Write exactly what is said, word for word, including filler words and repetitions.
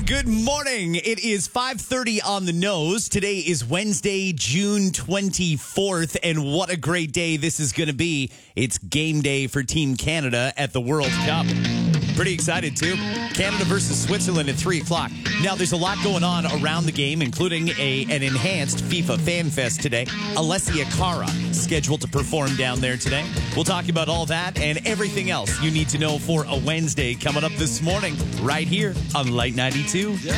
Good morning. It is five thirty on the nose. Today is Wednesday, June twenty-fourth, and what a great day this is going to be. It's game day for Team Canada at the World Cup. Pretty excited, too. Canada versus Switzerland at three o'clock. Now, there's a lot going on around the game, including a an enhanced FIFA Fan Fest today. Alessia Cara scheduled to perform down there today. We'll talk about all that and everything else you need to know for a Wednesday coming up this morning right here on Light ninety-two.